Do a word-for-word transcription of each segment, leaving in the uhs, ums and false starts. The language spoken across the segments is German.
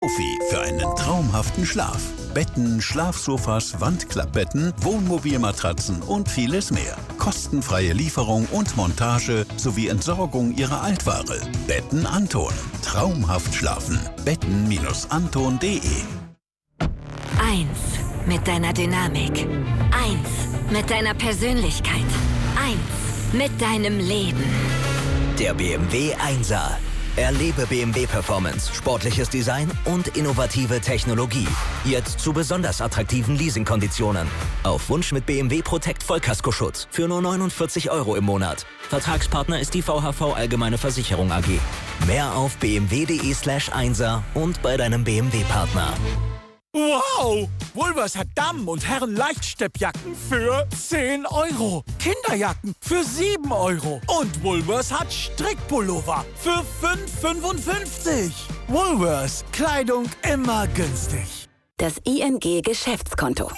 Profi für einen traumhaften Schlaf. Betten, Schlafsofas, Wandklappbetten, Wohnmobilmatratzen und vieles mehr. Kostenfreie Lieferung und Montage sowie Entsorgung Ihrer Altware. Betten Anton. Traumhaft schlafen. betten Bindestrich anton punkt de. Eins mit deiner Dynamik. Eins mit deiner Persönlichkeit. Eins mit deinem Leben. Der B M W Einser. Erlebe B M W Performance, sportliches Design und innovative Technologie. Jetzt zu besonders attraktiven Leasingkonditionen. Auf Wunsch mit B M W Protect Vollkaskoschutz für nur neunundvierzig Euro im Monat. Vertragspartner ist die V H V Allgemeine Versicherung A G. Mehr auf b m w punkt de slash einser und bei deinem B M W-Partner. Wow! Woolworths hat Damen- und Herren-Leichtsteppjacken für zehn Euro. Kinderjacken für sieben Euro. Und Woolworths hat Strickpullover für fünf Euro fünfundfünfzig. Woolworths. Kleidung immer günstig. Das I N G-Geschäftskonto.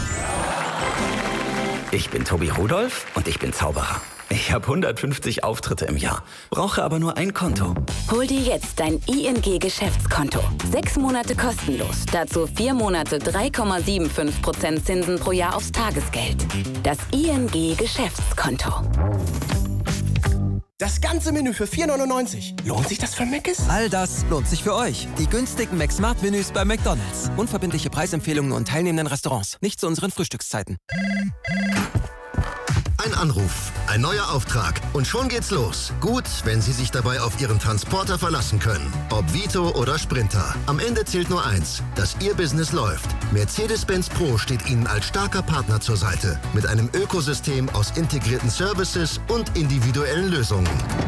Ich bin Tobi Rudolph und ich bin Zauberer. Ich habe hundertfünfzig Auftritte im Jahr, brauche aber nur ein Konto. Hol dir jetzt dein I N G-Geschäftskonto. Sechs Monate kostenlos. Dazu vier Monate drei Komma fünfundsiebzig Prozent Zinsen pro Jahr aufs Tagesgeld. Das I N G-Geschäftskonto. Das ganze Menü für vier neunundneunzig. Lohnt sich das für Mc's? All das lohnt sich für euch. Die günstigen McSmart-Menüs bei McDonald's. Unverbindliche Preisempfehlungen und teilnehmenden Restaurants. Nicht zu unseren Frühstückszeiten. Ein Anruf, ein neuer Auftrag und schon geht's los. Gut, wenn Sie sich dabei auf Ihren Transporter verlassen können. Ob Vito oder Sprinter. Am Ende zählt nur eins, dass Ihr Business läuft. Mercedes-Benz Pro steht Ihnen als starker Partner zur Seite. Mit einem Ökosystem aus integrierten Services und individuellen Lösungen.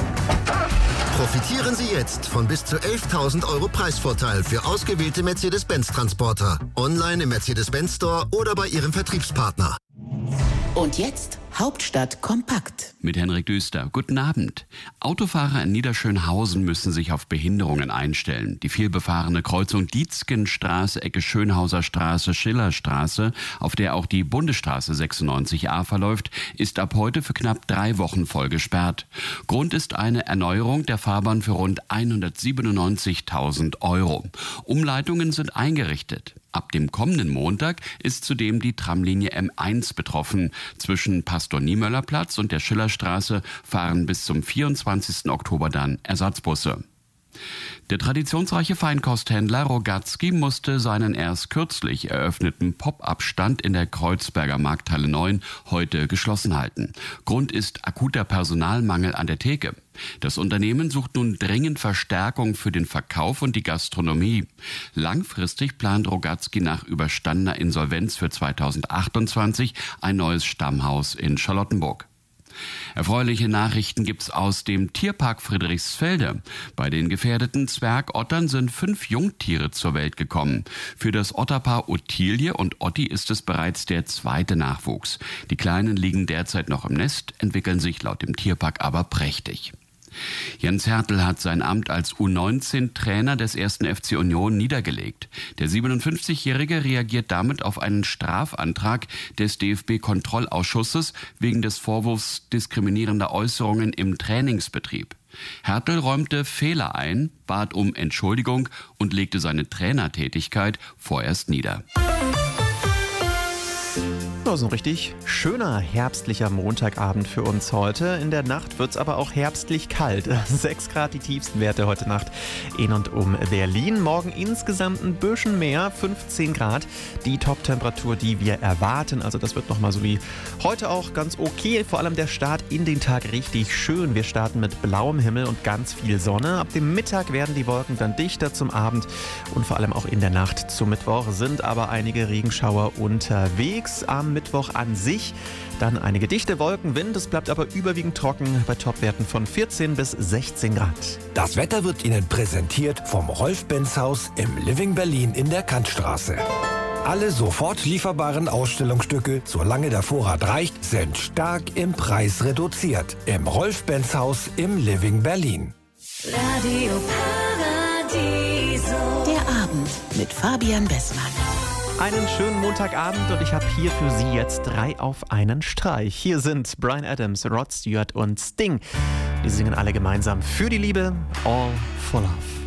Profitieren Sie jetzt von bis zu elftausend Euro Preisvorteil für ausgewählte Mercedes-Benz-Transporter. Online im Mercedes-Benz Store oder bei Ihrem Vertriebspartner. Und jetzt Hauptstadt kompakt. Mit Henrik Düster. Guten Abend. Autofahrer in Niederschönhausen müssen sich auf Behinderungen einstellen. Die vielbefahrene Kreuzung Dietzgenstraße, Ecke Schönhauser Straße, Schillerstraße, auf der auch die Bundesstraße sechsundneunzig a verläuft, ist ab heute für knapp drei Wochen voll gesperrt. Grund ist eine Erneuerung der Fahrbahn für rund hundertsiebenundneunzigtausend Euro. Umleitungen sind eingerichtet. Ab dem kommenden Montag ist zudem die Tramlinie M eins betroffen. Zwischen Pastor-Niemöller-Platz und der Schillerstraße fahren bis zum vierundzwanzigsten Oktober dann Ersatzbusse. Der traditionsreiche Feinkosthändler Rogatski musste seinen erst kürzlich eröffneten Pop-up-Stand in der Kreuzberger Markthalle neun heute geschlossen halten. Grund ist akuter Personalmangel an der Theke. Das Unternehmen sucht nun dringend Verstärkung für den Verkauf und die Gastronomie. Langfristig plant Rogatski nach überstandener Insolvenz für zweitausendachtundzwanzig ein neues Stammhaus in Charlottenburg. Erfreuliche Nachrichten gibt's aus dem Tierpark Friedrichsfelde. Bei den gefährdeten Zwergottern sind fünf Jungtiere zur Welt gekommen. Für das Otterpaar Ottilie und Otti ist es bereits der zweite Nachwuchs. Die Kleinen liegen derzeit noch im Nest, entwickeln sich laut dem Tierpark aber prächtig. Jens Hertel hat sein Amt als U neunzehn Trainer des ersten F C Union niedergelegt. Der siebenundfünfzigjährige reagiert damit auf einen Strafantrag des D F B-Kontrollausschusses wegen des Vorwurfs diskriminierender Äußerungen im Trainingsbetrieb. Hertel räumte Fehler ein, bat um Entschuldigung und legte seine Trainertätigkeit vorerst nieder. Ja, so ein richtig schöner herbstlicher Montagabend für uns heute. In der Nacht wird es aber auch herbstlich kalt. sechs Grad die tiefsten Werte heute Nacht in und um Berlin. Morgen insgesamt ein bisschen mehr, fünfzehn Grad. Die Top-Temperatur, die wir erwarten. Also das wird nochmal so wie heute auch ganz okay. Vor allem der Start in den Tag richtig schön. Wir starten mit blauem Himmel und ganz viel Sonne. Ab dem Mittag werden die Wolken dann dichter zum Abend. Und vor allem auch in der Nacht zum Mittwoch sind aber einige Regenschauer unterwegs. Am Mittwoch an sich dann einige dichte Wolken, Wind. Es bleibt aber überwiegend trocken bei Topwerten von vierzehn bis sechzehn Grad. Das Wetter wird Ihnen präsentiert vom Rolf-Benz-Haus im Living Berlin in der Kantstraße. Alle sofort lieferbaren Ausstellungsstücke, solange der Vorrat reicht, sind stark im Preis reduziert. Im Rolf-Benz-Haus im Living Berlin. Radio Paradiso. Der Abend mit Fabian Bessmann. Einen schönen Montagabend und ich habe hier für Sie jetzt drei auf einen Streich. Hier sind Bryan Adams, Rod Stewart und Sting. Die singen alle gemeinsam für die Liebe, All for Love.